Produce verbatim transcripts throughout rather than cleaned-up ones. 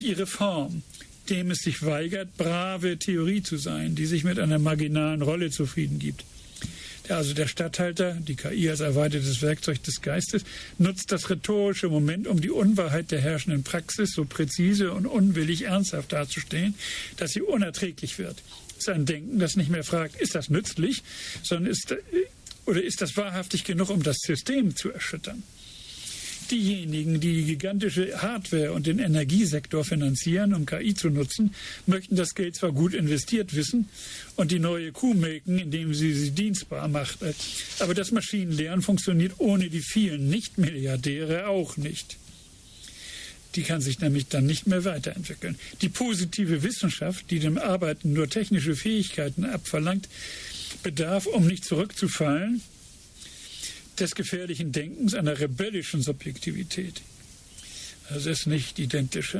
ihre Form, dem es sich weigert, brave Theorie zu sein, die sich mit einer marginalen Rolle zufrieden gibt. Also der Statthalter, die K I als erweitertes Werkzeug des Geistes, nutzt das rhetorische Moment, um die Unwahrheit der herrschenden Praxis so präzise und unwillig ernsthaft darzustellen, dass sie unerträglich wird. Es ist ein Denken, das nicht mehr fragt, ist das nützlich, sondern ist, oder ist das wahrhaftig genug, um das System zu erschüttern. Diejenigen, die die gigantische Hardware und den Energiesektor finanzieren, um K I zu nutzen, möchten das Geld zwar gut investiert wissen und die neue Kuh melken, indem sie sie dienstbar macht. Aber das Maschinenlernen funktioniert ohne die vielen Nicht-Milliardäre auch nicht. Die kann sich nämlich dann nicht mehr weiterentwickeln. Die positive Wissenschaft, die dem Arbeiten nur technische Fähigkeiten abverlangt, bedarf, um nicht zurückzufallen, des gefährlichen Denkens, einer rebellischen Subjektivität. Das ist nicht identisch.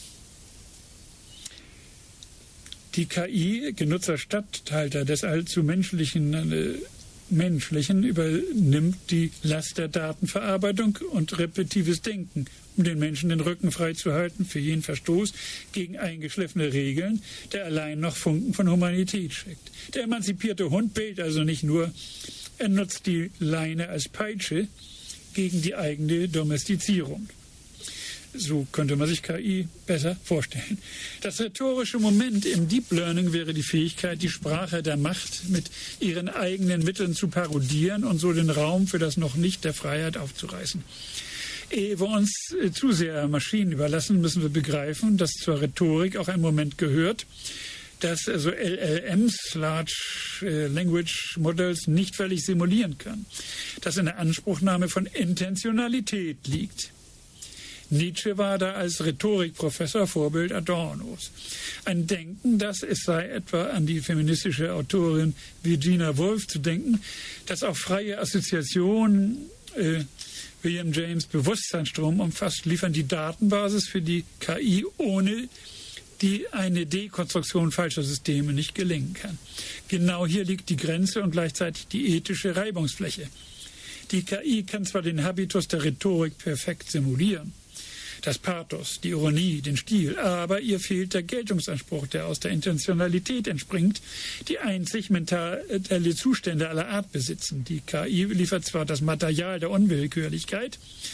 Die K I, genutzter Statthalter des allzu menschlichen, äh, menschlichen, übernimmt die Last der Datenverarbeitung und repetitives Denken, um den Menschen den Rücken frei zu halten für jeden Verstoß gegen eingeschliffene Regeln, der allein noch Funken von Humanität schickt. Der emanzipierte Hund bellt also nicht nur, er nutzt die Leine als Peitsche gegen die eigene Domestizierung. So könnte man sich K I besser vorstellen. Das rhetorische Moment im Deep Learning wäre die Fähigkeit, die Sprache der Macht mit ihren eigenen Mitteln zu parodieren und so den Raum für das noch nicht der Freiheit aufzureißen. Ehe wir uns zu sehr Maschinen überlassen, müssen wir begreifen, dass zur Rhetorik auch ein Moment gehört, dass also L L Ms, Large Language Models, nicht völlig simulieren kann, dass in der Anspruchnahme von Intentionalität liegt. Nietzsche war da als Rhetorikprofessor Vorbild Adornos. Ein Denken, das, es sei etwa an die feministische Autorin Virginia Woolf zu denken, dass auch freie Assoziationen äh, William James Bewusstseinsstrom umfasst, liefern die Datenbasis für die K I, ohne die eine Dekonstruktion falscher Systeme nicht gelingen kann. Genau hier liegt die Grenze und gleichzeitig die ethische Reibungsfläche. Die K I kann zwar den Habitus der Rhetorik perfekt simulieren, das Pathos, die Ironie, den Stil, aber ihr fehlt der Geltungsanspruch, der aus der Intentionalität entspringt, die einzig mentale Zustände aller Art besitzen. Die K I liefert zwar das Material der Unwillkürlichkeit,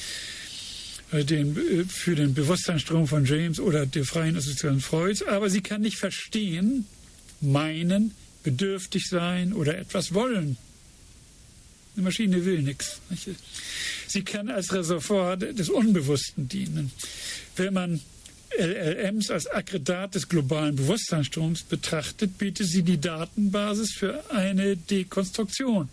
Den, für den Bewusstseinsstrom von James oder der freien Assoziation Freuds, aber sie kann nicht verstehen, meinen, bedürftig sein oder etwas wollen. Eine Maschine will nichts. Sie kann als Reservoir des Unbewussten dienen. Wenn man L L Ms als Aggregat des globalen Bewusstseinsstroms betrachtet, bietet sie die Datenbasis für eine Dekonstruktion.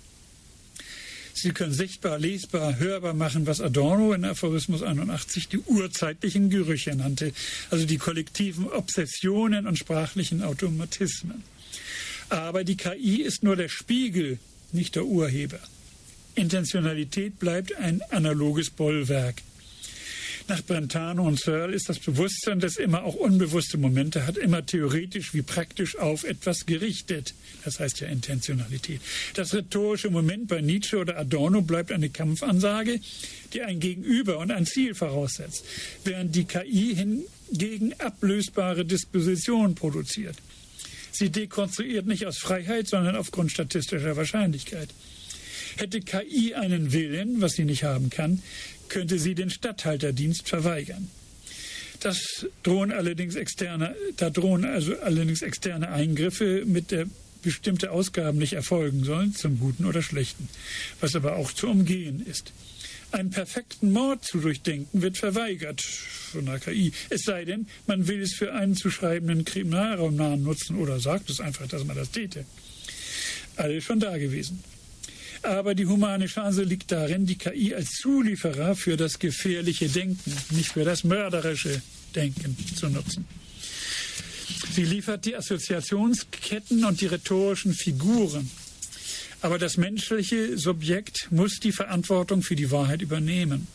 Sie können sichtbar, lesbar, hörbar machen, was Adorno in Aphorismus einundachtzig die urzeitlichen Gerüche nannte, also die kollektiven Obsessionen und sprachlichen Automatismen. Aber die K I ist nur der Spiegel, nicht der Urheber. Intentionalität bleibt ein analoges Bollwerk. Nach Brentano und Searle ist das Bewusstsein, das immer auch unbewusste Momente hat, immer theoretisch wie praktisch auf etwas gerichtet. Das heißt ja Intentionalität. Das rhetorische Moment bei Nietzsche oder Adorno bleibt eine Kampfansage, die ein Gegenüber und ein Ziel voraussetzt, während die K I hingegen ablösbare Dispositionen produziert. Sie dekonstruiert nicht aus Freiheit, sondern aufgrund statistischer Wahrscheinlichkeit. Hätte K I einen Willen, was sie nicht haben kann, könnte sie den Statthalterdienst verweigern. Das drohen allerdings externe, da drohen also allerdings externe Eingriffe, mit der bestimmte Ausgaben nicht erfolgen sollen, zum Guten oder Schlechten, was aber auch zu umgehen ist. Einen perfekten Mord zu durchdenken wird verweigert von der K I. Es sei denn, man will es für einen zu schreibenden Kriminalroman nutzen oder sagt es einfach, dass man das täte. Alles schon da gewesen. Aber die humane Chance liegt darin, die K I als Zulieferer für das gefährliche Denken, nicht für das mörderische Denken zu nutzen. Sie liefert die Assoziationsketten und die rhetorischen Figuren. Aber das menschliche Subjekt muss die Verantwortung für die Wahrheit übernehmen.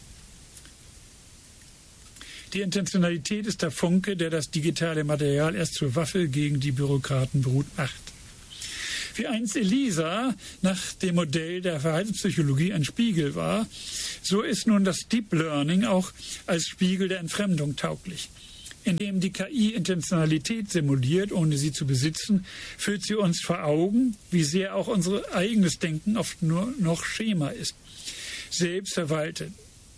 Die Intentionalität ist der Funke, der das digitale Material erst zur Waffe gegen die Bürokratenbrut macht. Wie einst Elisa nach dem Modell der Verhaltenspsychologie ein Spiegel war, so ist nun das Deep Learning auch als Spiegel der Entfremdung tauglich. Indem die K I Intentionalität simuliert, ohne sie zu besitzen, führt sie uns vor Augen, wie sehr auch unser eigenes Denken oft nur noch Schema ist, selbstverwaltet.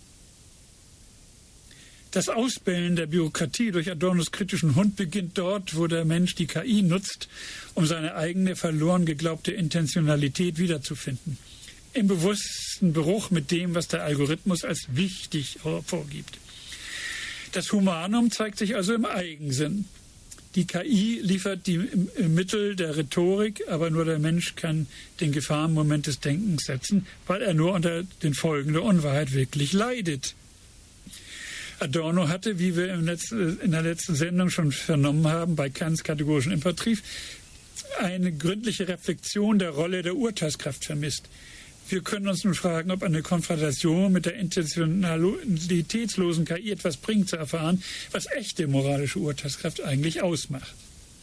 Das Ausbellen der Bürokratie durch Adornos kritischen Hund beginnt dort, wo der Mensch die K I nutzt, um seine eigene verloren geglaubte Intentionalität wiederzufinden. Im bewussten Bruch mit dem, was der Algorithmus als wichtig vorgibt. Das Humanum zeigt sich also im Eigensinn. Die K I liefert die Mittel der Rhetorik, aber nur der Mensch kann den Gefahrenmoment des Denkens setzen, weil er nur unter den Folgen der Unwahrheit wirklich leidet. Adorno hatte, wie wir im letzten, in der letzten Sendung schon vernommen haben, bei Kants kategorischen Imperativ, eine gründliche Reflexion der Rolle der Urteilskraft vermisst. Wir können uns nun fragen, ob eine Konfrontation mit der intentionalitätslosen K I etwas bringt, zu erfahren, was echte moralische Urteilskraft eigentlich ausmacht.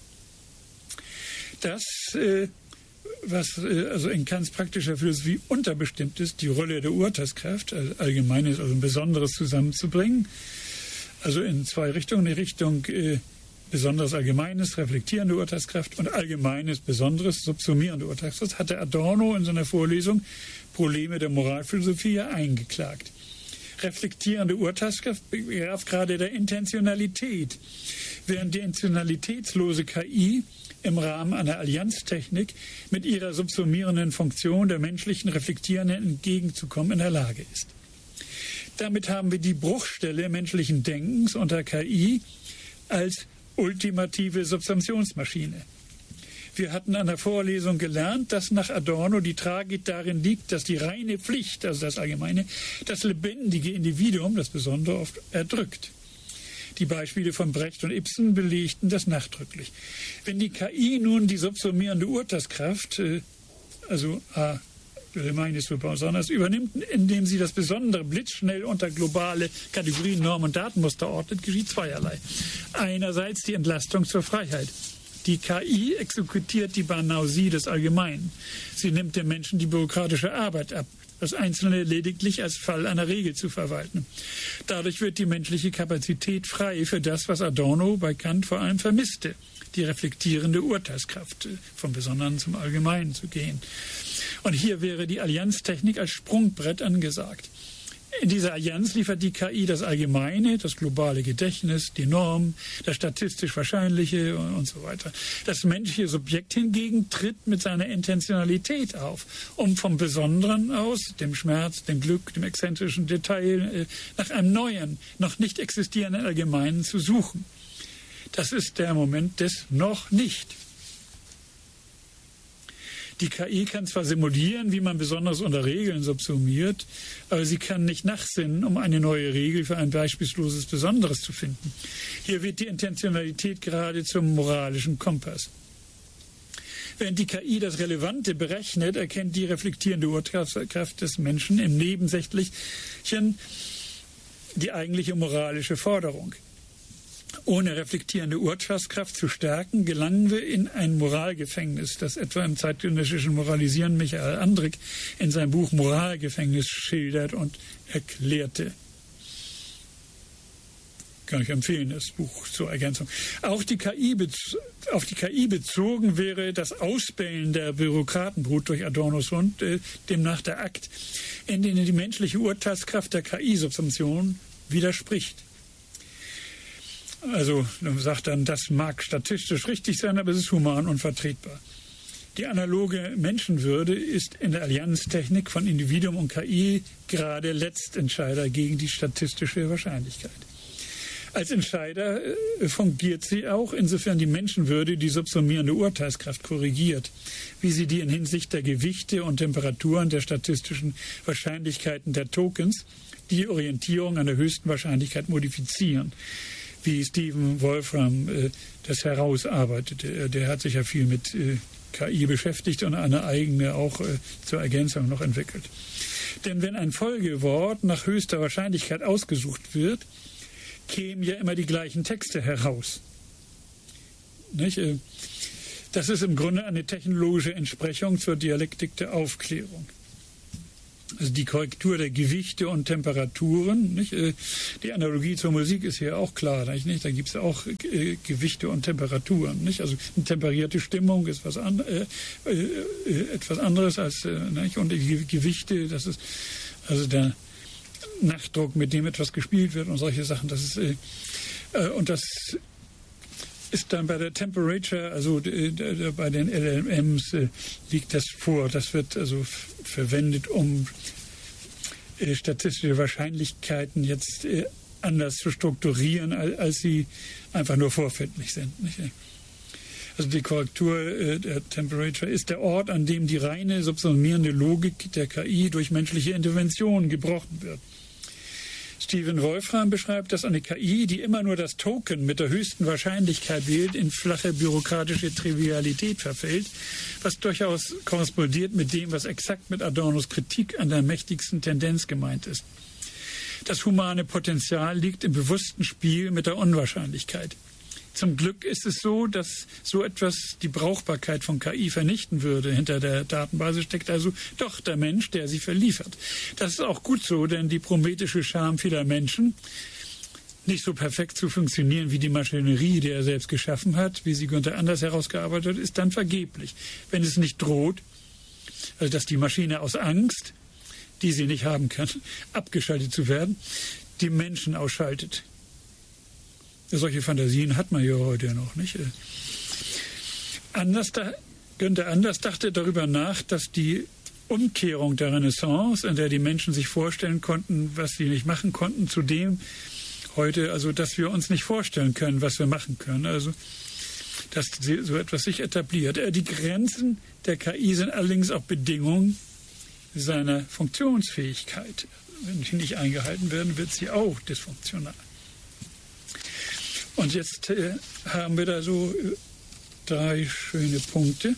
Das, äh, was äh, also in Kants praktischer Philosophie unterbestimmt ist, die Rolle der Urteilskraft, also Allgemeines, also ein Besonderes zusammenzubringen, also in zwei Richtungen, die Richtung äh, Besonderes Allgemeines, reflektierende Urteilskraft und Allgemeines, Besonderes, subsumierende Urteilskraft, hatte Adorno in seiner Vorlesung Probleme der Moralphilosophie eingeklagt. Reflektierende Urteilskraft bedarf gerade der Intentionalität, während die intentionalitätslose K I im Rahmen einer Allianztechnik mit ihrer subsumierenden Funktion der menschlichen Reflektierenden entgegenzukommen in der Lage ist. Damit haben wir die Bruchstelle menschlichen Denkens unter K I als ultimative Subsumptionsmaschine. Wir hatten an der Vorlesung gelernt, dass nach Adorno die Tragik darin liegt, dass die reine Pflicht, also das Allgemeine, das lebendige Individuum, das Besondere, oft erdrückt. Die Beispiele von Brecht und Ibsen belegten das nachdrücklich. Wenn die K I nun die subsumierende Urteilskraft, also A, Allgemeines für Besonderes, übernimmt, indem sie das Besondere blitzschnell unter globale Kategorien, Normen und Datenmuster ordnet, geschieht zweierlei. Einerseits die Entlastung zur Freiheit. Die K I exekutiert die Banausie des Allgemeinen. Sie nimmt dem Menschen die bürokratische Arbeit ab, das Einzelne lediglich als Fall einer Regel zu verwalten. Dadurch wird die menschliche Kapazität frei für das, was Adorno bei Kant vor allem vermisste, die reflektierende Urteilskraft, vom Besonderen zum Allgemeinen zu gehen. Und hier wäre die Allianztechnik als Sprungbrett angesagt. In dieser Allianz liefert die K I das Allgemeine, das globale Gedächtnis, die Norm, das statistisch Wahrscheinliche und, und so weiter. Das menschliche Subjekt hingegen tritt mit seiner Intentionalität auf, um vom Besonderen aus, dem Schmerz, dem Glück, dem exzentrischen Detail, äh, nach einem neuen, noch nicht existierenden Allgemeinen zu suchen. Das ist der Moment des noch nicht. Die K I kann zwar simulieren, wie man Besonderes unter Regeln subsumiert, aber sie kann nicht nachsinnen, um eine neue Regel für ein beispielloses Besonderes zu finden. Hier wird die Intentionalität gerade zum moralischen Kompass. Während die K I das Relevante berechnet, erkennt die reflektierende Urteilskraft des Menschen im Nebensächlichen die eigentliche moralische Forderung. Ohne reflektierende Urteilskraft zu stärken, gelangen wir in ein Moralgefängnis, das etwa im zeitgenössischen Moralisieren Michael Andrik in seinem Buch Moralgefängnis schildert und erklärte. Kann ich empfehlen, das Buch zur Ergänzung. Auch die K I auf die K I bezogen wäre das Ausbellen der Bürokratenbrut durch Adornos Hund äh, demnach der Akt, in dem die menschliche Urteilskraft der K I-Subsumption widerspricht. Also sagt dann, das mag statistisch richtig sein, aber es ist human unvertretbar. Die analoge Menschenwürde ist in der Allianztechnik von Individuum und K I gerade Letztentscheider gegen die statistische Wahrscheinlichkeit. Als Entscheider fungiert sie auch, insofern die Menschenwürde die subsumierende Urteilskraft korrigiert, wie sie die in Hinsicht der Gewichte und Temperaturen der statistischen Wahrscheinlichkeiten der Tokens die Orientierung an der höchsten Wahrscheinlichkeit modifizieren, wie Stephen Wolfram äh, das herausarbeitete. Der hat sich ja viel mit äh, K I beschäftigt und eine eigene auch äh, zur Ergänzung noch entwickelt. Denn wenn ein Folgewort nach höchster Wahrscheinlichkeit ausgesucht wird, kämen ja immer die gleichen Texte heraus. Nicht? Das ist im Grunde eine technologische Entsprechung zur Dialektik der Aufklärung. Also die Korrektur der Gewichte und Temperaturen. Nicht? Die Analogie zur Musik ist hier auch klar. Nicht? Da gibt es auch äh, Gewichte und Temperaturen. Nicht? Also eine temperierte Stimmung ist was an, äh, äh, etwas anderes als äh, nicht? Und die Gewichte, das ist also der Nachdruck, mit dem etwas gespielt wird und solche Sachen. Das ist äh, äh, und das ist dann bei der Temperature, also äh, bei den L L Ms äh, liegt das vor. Das wird also f- verwendet, um äh, statistische Wahrscheinlichkeiten jetzt äh, anders zu strukturieren, als, als sie einfach nur vorfindlich sind. Nicht? Also die Korrektur äh, der Temperature ist der Ort, an dem die reine subsumierende Logik der K I durch menschliche Intervention gebrochen wird. Stephen Wolfram beschreibt, dass eine K I, die immer nur das Token mit der höchsten Wahrscheinlichkeit wählt, in flache bürokratische Trivialität verfällt, was durchaus korrespondiert mit dem, was exakt mit Adornos Kritik an der mächtigsten Tendenz gemeint ist. Das humane Potenzial liegt im bewussten Spiel mit der Unwahrscheinlichkeit. Zum Glück ist es so, dass so etwas die Brauchbarkeit von K I vernichten würde. Hinter der Datenbasis steckt also doch der Mensch, der sie verliefert. Das ist auch gut so, denn die prometheische Scham vieler Menschen, nicht so perfekt zu funktionieren wie die Maschinerie, die er selbst geschaffen hat, wie sie Günther Anders herausgearbeitet hat, ist dann vergeblich. Wenn es nicht droht, also dass die Maschine aus Angst, die sie nicht haben kann, abgeschaltet zu werden, die Menschen ausschaltet. Solche Fantasien hat man ja heute noch nicht. Anders da, Günther Anders dachte darüber nach, dass die Umkehrung der Renaissance, in der die Menschen sich vorstellen konnten, was sie nicht machen konnten, zu dem heute, also dass wir uns nicht vorstellen können, was wir machen können. Also dass so etwas sich etabliert. Die Grenzen der K I sind allerdings auch Bedingungen seiner Funktionsfähigkeit. Wenn sie nicht eingehalten werden, wird sie auch dysfunktional. Und jetzt äh, haben wir da so äh, drei schöne Punkte.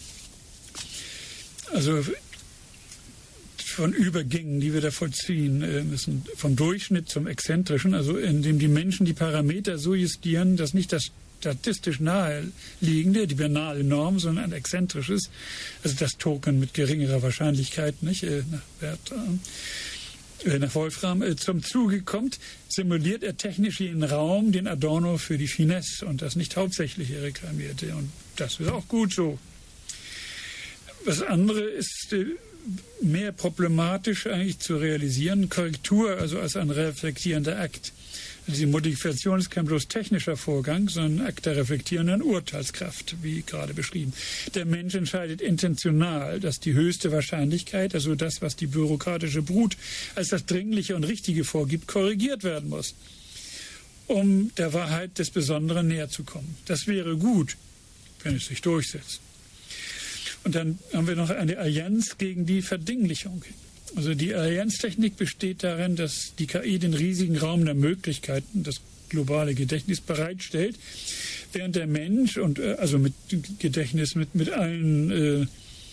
Also von Übergängen, die wir da vollziehen äh, müssen, vom Durchschnitt zum Exzentrischen, also indem die Menschen die Parameter so justieren, dass nicht das statistisch naheliegende, die banale Norm, sondern ein exzentrisches, also das Token mit geringerer Wahrscheinlichkeit, nicht, äh, nach Bertram, nach Wolfram äh, zum Zuge kommt, simuliert er technisch jeden Raum, den Adorno für die Finesse und das nicht Hauptsächliche reklamierte. Und das ist auch gut so. Das andere ist äh, mehr problematisch eigentlich zu realisieren. Korrektur, also als ein reflektierender Akt. Die Modifikation ist kein bloß technischer Vorgang, sondern ein Akt der reflektierenden Urteilskraft, wie gerade beschrieben. Der Mensch entscheidet intentional, dass die höchste Wahrscheinlichkeit, also das, was die bürokratische Brut als das Dringliche und Richtige vorgibt, korrigiert werden muss, um der Wahrheit des Besonderen näher zu kommen. Das wäre gut, wenn es sich durchsetzt. Und dann haben wir noch eine Allianz gegen die Verdinglichung. Also die Allianztechnik besteht darin, dass die K I den riesigen Raum der Möglichkeiten, das globale Gedächtnis bereitstellt, während der Mensch und äh, also mit Gedächtnis mit mit allen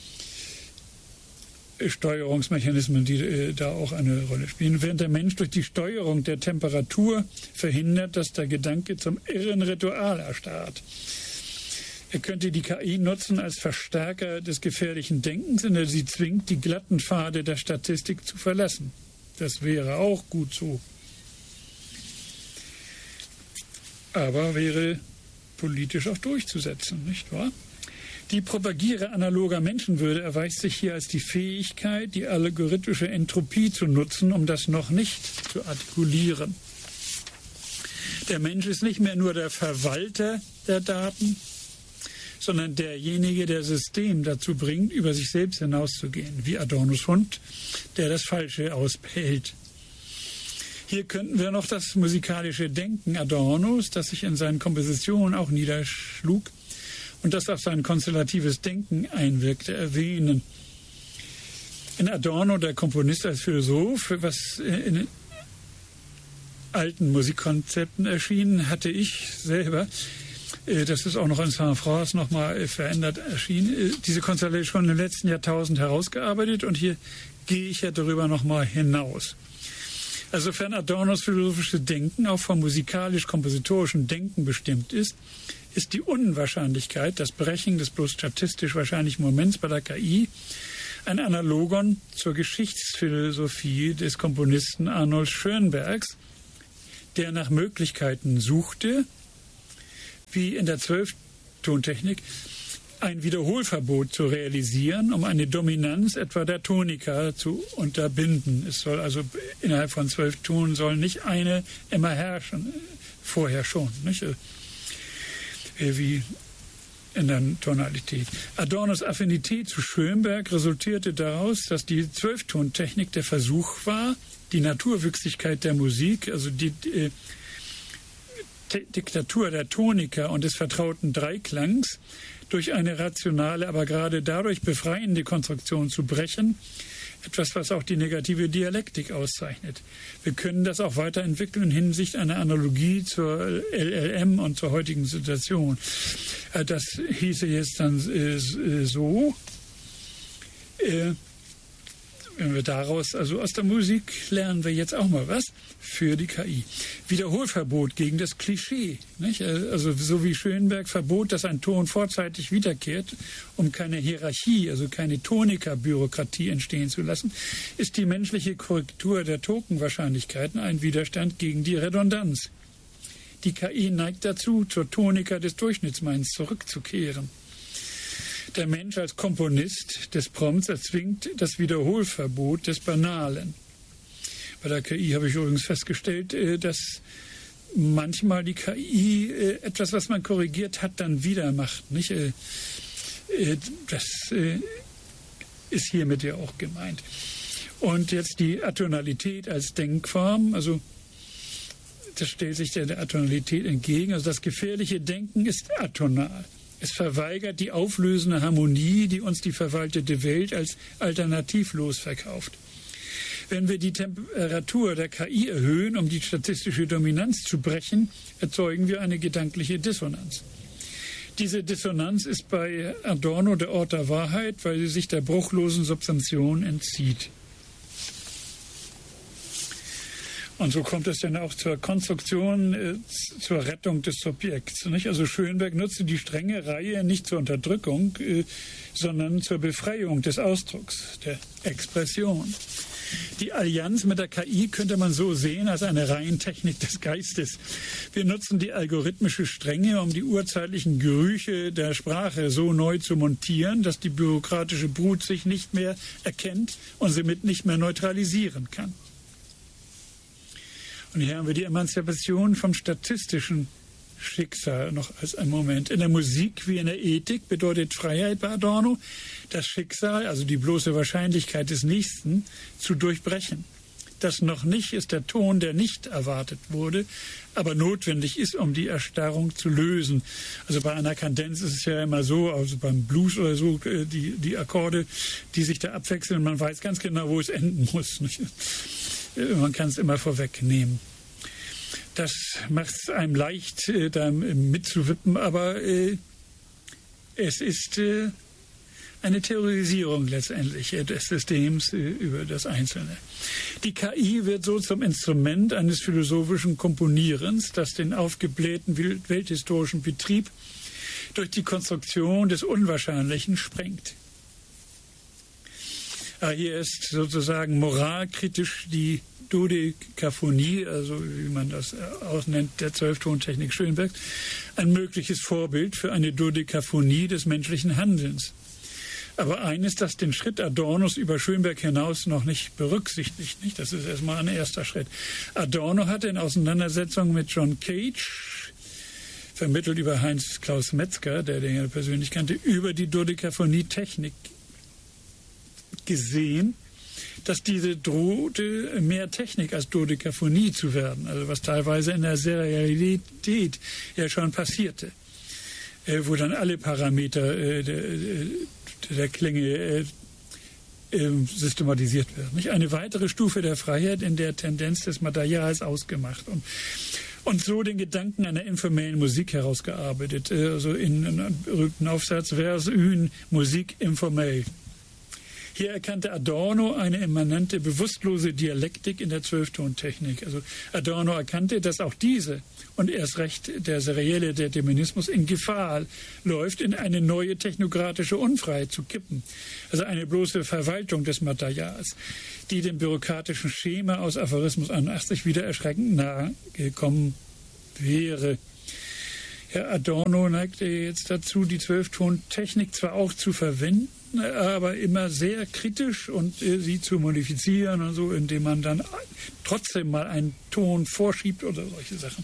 äh, Steuerungsmechanismen, die äh, da auch eine Rolle spielen, während der Mensch durch die Steuerung der Temperatur verhindert, dass der Gedanke zum irren Ritual erstarrt. Er könnte die K I nutzen als Verstärker des gefährlichen Denkens, indem sie zwingt, die glatten Pfade der Statistik zu verlassen. Das wäre auch gut so. Aber wäre politisch auch durchzusetzen, nicht wahr? Die Propagiere analoger Menschenwürde erweist sich hier als die Fähigkeit, die algorithmische Entropie zu nutzen, um das noch nicht zu artikulieren. Der Mensch ist nicht mehr nur der Verwalter der Daten, sondern derjenige, der das System dazu bringt, über sich selbst hinauszugehen, wie Adornos Hund, der das Falsche ausbellt. Hier könnten wir noch das musikalische Denken Adornos, das sich in seinen Kompositionen auch niederschlug und das auf sein konstellatives Denken einwirkte, erwähnen. In Adorno, der Komponist als Philosoph, was in alten Musikkonzepten erschienen, hatte ich selber, das ist auch noch in Saint-France nochmal verändert erschienen, diese Konstellation im letzten Jahrtausend herausgearbeitet und hier gehe ich ja darüber nochmal hinaus. Also sofern Adornos philosophische Denken auch vom musikalisch-kompositorischen Denken bestimmt ist, ist die Unwahrscheinlichkeit, das Brechen des bloß statistisch wahrscheinlichen Moments bei der K I, Ein Analogon zur Geschichtsphilosophie des Komponisten Arnold Schönbergs, der nach Möglichkeiten suchte, wie in der Zwölftontechnik, ein Wiederholverbot zu realisieren, um eine Dominanz etwa der Tonika zu unterbinden. Es soll also innerhalb von zwölf Tonen soll nicht eine immer herrschen, vorher schon, nicht? Wie in der Tonalität. Adornos Affinität zu Schönberg resultierte daraus, dass die Zwölftontechnik der Versuch war, die Naturwüchsigkeit der Musik, also die äh, Diktatur der Tonika und des vertrauten Dreiklangs, durch eine rationale, aber gerade dadurch befreiende Konstruktion zu brechen, etwas, was auch die negative Dialektik auszeichnet. Wir können das auch weiterentwickeln in Hinsicht einer Analogie zur L L M und zur heutigen Situation. Das hieße jetzt dann so, wenn wir daraus, also aus der Musik lernen wir jetzt auch mal was für die K I. Wiederholverbot gegen das Klischee. Nicht? Also so wie Schönberg verbot, dass ein Ton vorzeitig wiederkehrt, um keine Hierarchie, also keine Tonika-Bürokratie entstehen zu lassen, ist die menschliche Korrektur der Tokenwahrscheinlichkeiten ein Widerstand gegen die Redundanz. Die K I neigt dazu, zur Tonika des Durchschnittsmeins zurückzukehren. Der Mensch als Komponist des Prompts erzwingt das Wiederholverbot des Banalen. Bei der K I habe ich übrigens festgestellt, dass manchmal die K I etwas, was man korrigiert hat, dann wieder macht. Nicht? Das ist hiermit ja auch gemeint. Und jetzt die Atonalität als Denkform, also das stellt sich der Atonalität entgegen. Also das gefährliche Denken ist atonal. Es verweigert die auflösende Harmonie, die uns die verwaltete Welt als alternativlos verkauft. Wenn wir die Temperatur der K I erhöhen, um die statistische Dominanz zu brechen, erzeugen wir eine gedankliche Dissonanz. Diese Dissonanz ist bei Adorno der Ort der Wahrheit, weil sie sich der bruchlosen Substantion entzieht. Und so kommt es dann auch zur Konstruktion, äh, zur Rettung des Subjekts. Nicht? Also Schönberg nutzte die strenge Reihe nicht zur Unterdrückung, äh, sondern zur Befreiung des Ausdrucks, der Expression. Die Allianz mit der K I könnte man so sehen als eine Reihentechnik des Geistes. Wir nutzen die algorithmische Strenge, um die urzeitlichen Gerüche der Sprache so neu zu montieren, dass die bürokratische Brut sich nicht mehr erkennt und somit nicht mehr neutralisieren kann. Und hier haben wir die Emanzipation vom statistischen Schicksal noch als ein Moment. In der Musik wie in der Ethik bedeutet Freiheit bei Adorno, das Schicksal, also die bloße Wahrscheinlichkeit des Nächsten, zu durchbrechen. Das noch nicht ist der Ton, der nicht erwartet wurde, aber notwendig ist, um die Erstarrung zu lösen. Also bei einer Kadenz ist es ja immer so, also beim Blues oder so, die, die Akkorde, die sich da abwechseln, man weiß ganz genau, wo es enden muss. Nicht? Man kann es immer vorwegnehmen. Das macht es einem leicht, äh, da mitzuwippen, aber äh, es ist äh, eine Theorisierung letztendlich äh, des Systems äh, über das Einzelne. Die K I wird so zum Instrument eines philosophischen Komponierens, das den aufgeblähten welthistorischen Betrieb durch die Konstruktion des Unwahrscheinlichen sprengt. Hier ist sozusagen moralkritisch die Dodekaphonie, also wie man das ausnennt, der Zwölftontechnik Schönbergs, ein mögliches Vorbild für eine Dodekaphonie des menschlichen Handelns. Aber eines, das den Schritt Adornos über Schönberg hinaus noch nicht berücksichtigt. Nicht? Das ist erstmal ein erster Schritt. Adorno hatte in Auseinandersetzung mit John Cage, vermittelt über Heinz-Klaus Metzger, der den er persönlich kannte, über die Dodekaphonie-Technik gesehen, dass diese drohte, mehr Technik als Dodekaphonie zu werden, also was teilweise in der Serialität ja schon passierte, äh, wo dann alle Parameter äh, der, der Klänge äh, äh, systematisiert werden. Nicht? Eine weitere Stufe der Freiheit in der Tendenz des Materials ausgemacht und, und so den Gedanken einer informellen Musik herausgearbeitet, äh, also in einem berühmten Aufsatz Vers une Musik informell. Hier erkannte Adorno eine immanente, bewusstlose Dialektik in der Zwölftontechnik. Also Adorno erkannte, dass auch diese und erst recht der serielle Determinismus in Gefahr läuft, in eine neue technokratische Unfreiheit zu kippen. Also eine bloße Verwaltung des Materials, die dem bürokratischen Schema aus Aphorismus einundachtzig wieder erschreckend nahe gekommen wäre. Herr Adorno neigte jetzt dazu, die Zwölftontechnik zwar auch zu verwenden, aber immer sehr kritisch und äh, sie zu modifizieren und so, indem man dann trotzdem mal einen Ton vorschiebt oder solche Sachen.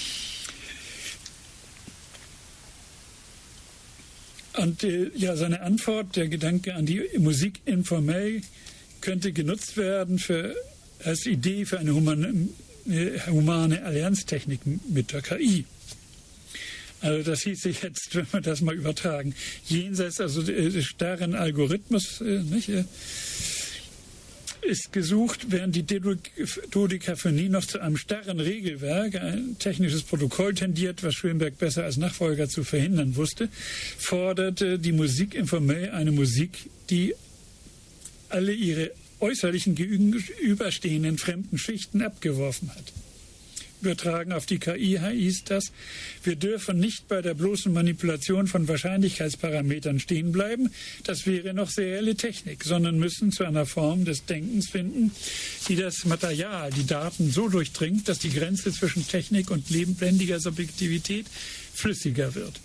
Und äh, ja, seine Antwort, der Gedanke an die Musik informell, könnte genutzt werden für, als Idee für eine humane, äh, humane Allianztechnik mit der K I. Also das hieß sich jetzt, wenn wir das mal übertragen, jenseits also des starren Algorithmus äh, nicht, äh, ist gesucht, während die Dodekaphonie noch zu einem starren Regelwerk, ein technisches Protokoll tendiert, was Schoenberg besser als Nachfolger zu verhindern wusste, forderte die Musik informell eine Musik, die alle ihre äußerlichen gegenüberstehenden fremden Schichten abgeworfen hat. Übertragen auf die K I hieß das, wir dürfen nicht bei der bloßen Manipulation von Wahrscheinlichkeitsparametern stehen bleiben, das wäre noch serielle Technik, sondern müssen zu einer Form des Denkens finden, die das Material, die Daten so durchdringt, dass die Grenze zwischen Technik und lebendiger Subjektivität flüssiger wird.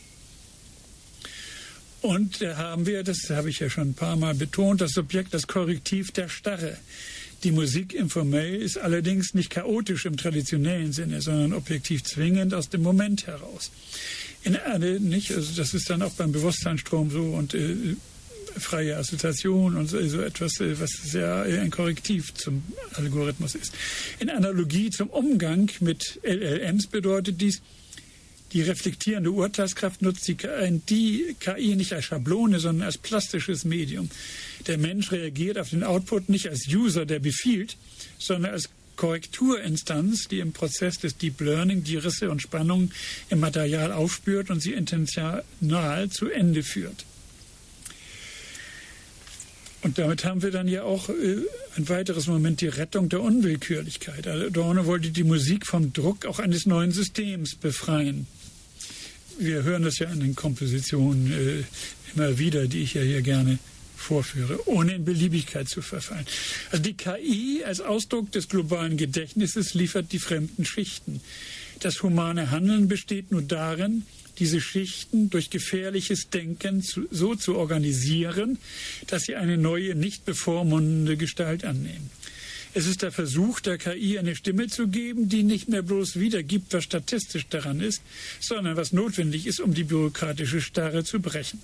Und da haben wir, das habe ich ja schon ein paar Mal betont, das Subjekt, das Korrektiv der Starre. Die Musik informell ist allerdings nicht chaotisch im traditionellen Sinne, sondern objektiv zwingend aus dem Moment heraus. In eine, nicht, also das ist dann auch beim Bewusstseinsstrom so und äh, freie Assoziation und so, so etwas, äh, was sehr äh, ein Korrektiv zum Algorithmus ist. In Analogie zum Umgang mit L L Ms bedeutet dies, die reflektierende Urteilskraft nutzt die K I nicht als Schablone, sondern als plastisches Medium. Der Mensch reagiert auf den Output nicht als User, der befiehlt, sondern als Korrekturinstanz, die im Prozess des Deep Learning die Risse und Spannungen im Material aufspürt und sie intentional zu Ende führt. Und damit haben wir dann ja auch äh, ein weiteres Moment, die Rettung der Unwillkürlichkeit. Adorno wollte die Musik vom Druck auch eines neuen Systems befreien. Wir hören das ja in den Kompositionen äh, immer wieder, die ich ja hier gerne vorführe, ohne in Beliebigkeit zu verfallen. Also die K I als Ausdruck des globalen Gedächtnisses liefert die fremden Schichten. Das humane Handeln besteht nur darin, diese Schichten durch gefährliches Denken zu, so zu organisieren, dass sie eine neue, nicht bevormundende Gestalt annehmen. Es ist der Versuch, der K I eine Stimme zu geben, die nicht mehr bloß wiedergibt, was statistisch daran ist, sondern was notwendig ist, um die bürokratische Starre zu brechen.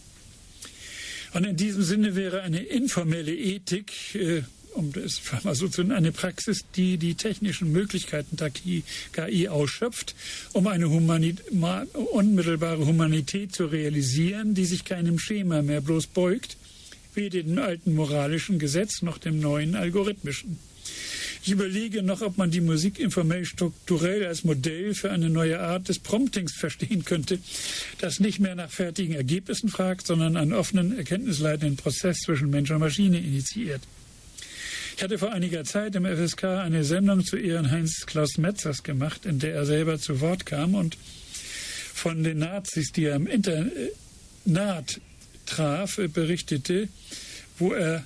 Und in diesem Sinne wäre eine informelle Ethik, äh, um das mal so zu nennen, eine Praxis, die die technischen Möglichkeiten der K I ausschöpft, um eine Humani- unmittelbare Humanität zu realisieren, die sich keinem Schema mehr bloß beugt, weder dem alten moralischen Gesetz noch dem neuen algorithmischen. Ich überlege noch, ob man die Musik informell strukturell als Modell für eine neue Art des Promptings verstehen könnte, das nicht mehr nach fertigen Ergebnissen fragt, sondern einen offenen, erkenntnisleitenden Prozess zwischen Mensch und Maschine initiiert. Ich hatte vor einiger Zeit im F S K eine Sendung zu Ehren Heinz-Klaus Metzers gemacht, in der er selber zu Wort kam und von den Nazis, die er im Internat traf, berichtete, wo er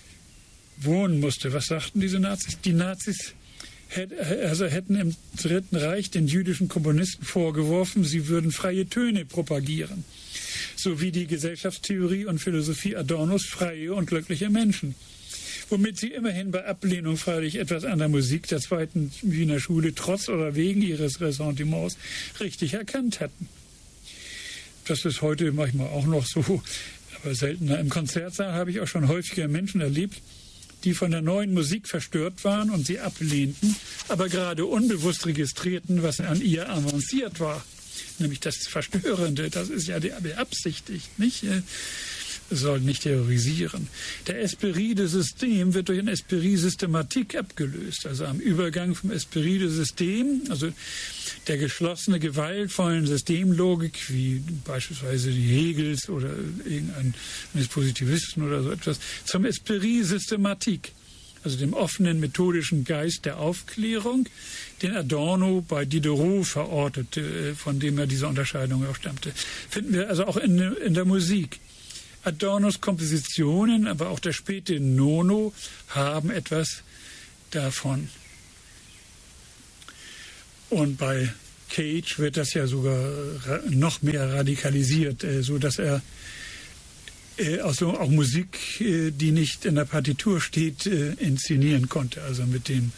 wohnen musste. Was sagten diese Nazis? Die Nazis hätt, also hätten im Dritten Reich den jüdischen Kommunisten vorgeworfen, sie würden freie Töne propagieren, sowie die Gesellschaftstheorie und Philosophie Adornos freie und glückliche Menschen. Womit sie immerhin bei Ablehnung freilich etwas an der Musik der zweiten Wiener Schule trotz oder wegen ihres Ressentiments richtig erkannt hatten. Das ist heute manchmal auch noch so, aber seltener. Im Konzertsaal habe ich auch schon häufiger Menschen erlebt, die von der neuen Musik verstört waren und sie ablehnten, aber gerade unbewusst registrierten, was an ihr avanciert war. Nämlich das Verstörende, das ist ja beabsichtigt, nicht? soll nicht terrorisieren. Der Esprit de System wird durch ein Esprit Systematik abgelöst. Also am Übergang vom Esprit de System, also der geschlossene, gewaltvollen Systemlogik, wie beispielsweise die Hegels oder irgendein Positivisten oder so etwas, zum Esprit Systematik, also dem offenen methodischen Geist der Aufklärung, den Adorno bei Diderot verortete, von dem er diese Unterscheidung auch stammte. Finden wir also auch in, in der Musik. Adornos Kompositionen, aber auch der späte Nono haben etwas davon. Und bei Cage wird das ja sogar noch mehr radikalisiert, so dass er also auch Musik, die nicht in der Partitur steht, inszenieren konnte. Also mit dem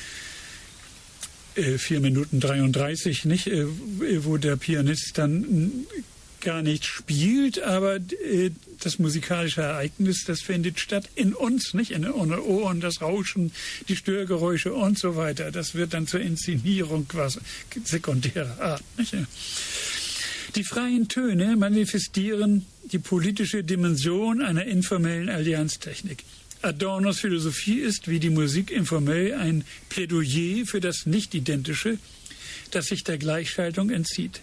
vier Minuten dreiunddreißig, nicht, wo der Pianist dann gar nicht spielt, aber das musikalische Ereignis, das findet statt in uns, nicht in unseren Ohren, das Rauschen, die Störgeräusche und so weiter. Das wird dann zur Inszenierung quasi sekundärer Art. Nicht? Die freien Töne manifestieren die politische Dimension einer informellen Allianztechnik. Adornos Philosophie ist, wie die Musik informell, ein Plädoyer für das Nicht-Identische, das sich der Gleichschaltung entzieht.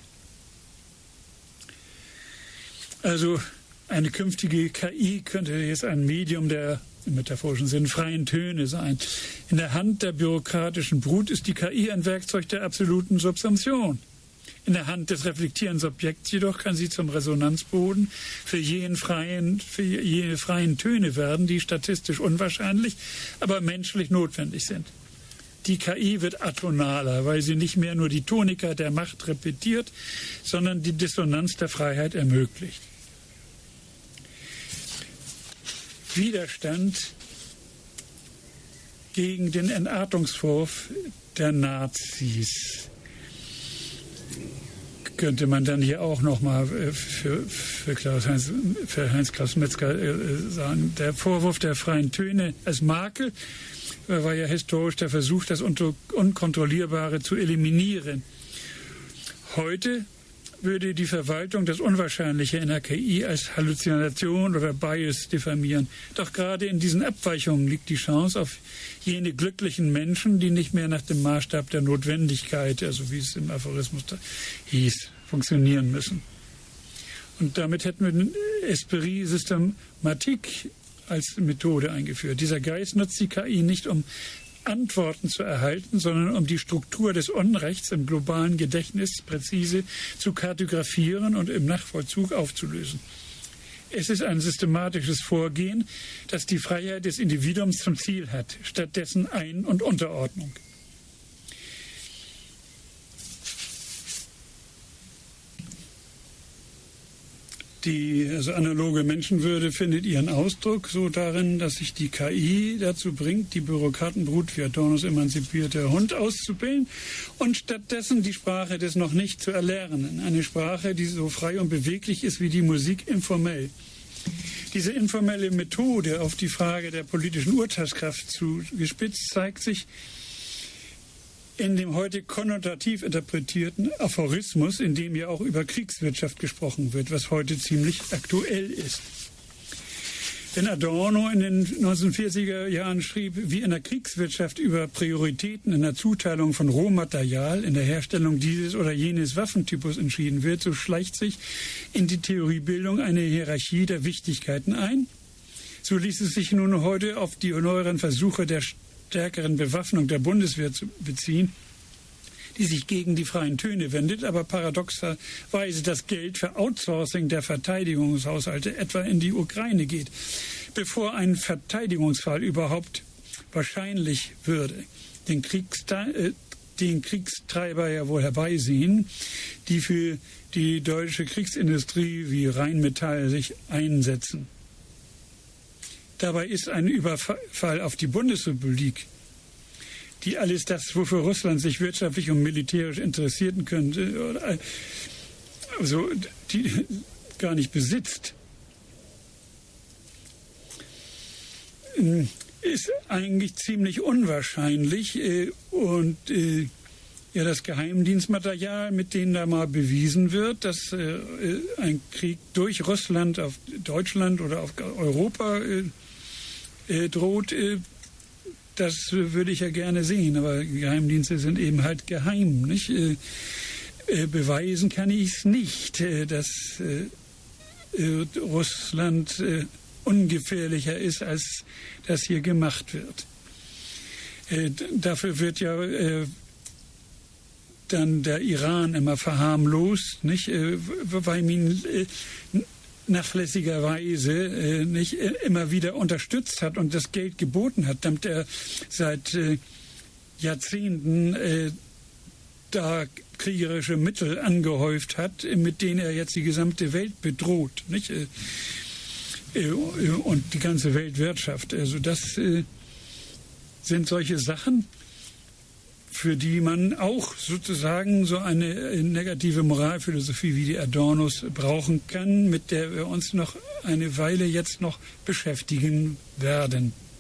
Also eine künftige K I könnte jetzt ein Medium der, im metaphorischen Sinn, freien Töne sein. In der Hand der bürokratischen Brut ist die K I ein Werkzeug der absoluten Subsumption. In der Hand des reflektierenden Subjekts jedoch kann sie zum Resonanzboden für jene freien, für jene freien Töne werden, die statistisch unwahrscheinlich, aber menschlich notwendig sind. Die K I wird atonaler, weil sie nicht mehr nur die Tonika der Macht repetiert, sondern die Dissonanz der Freiheit ermöglicht. Widerstand gegen den Entartungswurf der Nazis könnte man dann hier auch nochmal für, für, Klaus-Heinz, für Heinz-Klaus Metzger sagen. Der Vorwurf der freien Töne als Makel war ja historisch der Versuch, das Unkontrollierbare zu eliminieren. Heute würde die Verwaltung das Unwahrscheinliche in der K I als Halluzination oder Bias diffamieren. Doch gerade in diesen Abweichungen liegt die Chance auf jene glücklichen Menschen, die nicht mehr nach dem Maßstab der Notwendigkeit, also wie es im Aphorismus hieß, funktionieren müssen. Und damit hätten wir den Esprit Systematik als Methode eingeführt. Dieser Geist nutzt die K I nicht, um Antworten zu erhalten, sondern um die Struktur des Unrechts im globalen Gedächtnis präzise zu kartografieren und im Nachvollzug aufzulösen. Es ist ein systematisches Vorgehen, das die Freiheit des Individuums zum Ziel hat, stattdessen Ein- und Unterordnung. Die also analoge Menschenwürde findet ihren Ausdruck so darin, dass sich die K I dazu bringt, die Bürokratenbrut wie Adornos emanzipierte Hund auszubilden und stattdessen die Sprache des noch nicht zu erlernen. Eine Sprache, die so frei und beweglich ist wie die Musik informell. Diese informelle Methode auf die Frage der politischen Urteilskraft zugespitzt zeigt sich in dem heute konnotativ interpretierten Aphorismus, in dem ja auch über Kriegswirtschaft gesprochen wird, was heute ziemlich aktuell ist. Wenn Adorno in den neunzehnhundertvierziger Jahren schrieb, wie in der Kriegswirtschaft über Prioritäten in der Zuteilung von Rohmaterial, in der Herstellung dieses oder jenes Waffentypus entschieden wird, so schleicht sich in die Theoriebildung eine Hierarchie der Wichtigkeiten ein. So ließ es sich nun heute auf die neueren Versuche der stärkeren Bewaffnung der Bundeswehr zu beziehen, die sich gegen die freien Töne wendet, aber paradoxerweise das Geld für Outsourcing der Verteidigungshaushalte etwa in die Ukraine geht, bevor ein Verteidigungsfall überhaupt wahrscheinlich würde. Den, Kriegste- äh, den Kriegstreiber ja wohl herbeisehen, die für die deutsche Kriegsindustrie wie Rheinmetall sich einsetzen. Dabei ist ein Überfall auf die Bundesrepublik, die alles das, wofür Russland sich wirtschaftlich und militärisch interessieren könnte, also die gar nicht besitzt, ist eigentlich ziemlich unwahrscheinlich und ja das Geheimdienstmaterial, mit dem da mal bewiesen wird, dass äh, ein Krieg durch Russland auf Deutschland oder auf Europa äh, äh, droht, äh, das würde ich ja gerne sehen. Aber Geheimdienste sind eben halt geheim, nicht? Äh, äh, beweisen kann ich es nicht, äh, dass äh, äh, Russland äh, ungefährlicher ist, als das hier gemacht wird. Äh, dafür wird ja äh, dann der Iran immer verharmlost, nicht, äh, weil ihn äh, nachlässigerweise äh, nicht äh, immer wieder unterstützt hat und das Geld geboten hat, damit er seit äh, Jahrzehnten äh, da kriegerische Mittel angehäuft hat, mit denen er jetzt die gesamte Welt bedroht, nicht? Äh, äh, und die ganze Weltwirtschaft. Also das äh, sind solche Sachen, für die man auch sozusagen so eine negative Moralphilosophie wie die Adornos brauchen kann, mit der wir uns noch eine Weile jetzt noch beschäftigen werden.